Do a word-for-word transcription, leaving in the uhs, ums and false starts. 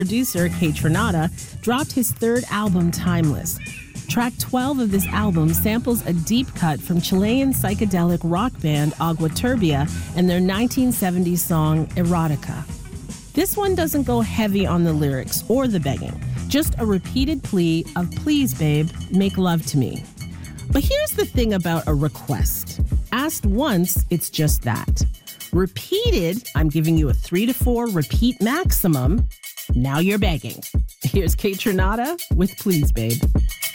Producer Kaytranada dropped his third album, Timeless. Track twelve of this album samples a deep cut from Chilean psychedelic rock band Agua Turbia and their nineteen seventies song Erotica. This one doesn't go heavy on the lyrics or the begging, just a repeated plea of please babe, make love to me. But here's the thing about a request. Asked once, it's just that. Repeated, I'm giving you a three to four repeat maximum. Now you're begging. Here's Kaytranada with Please Babe.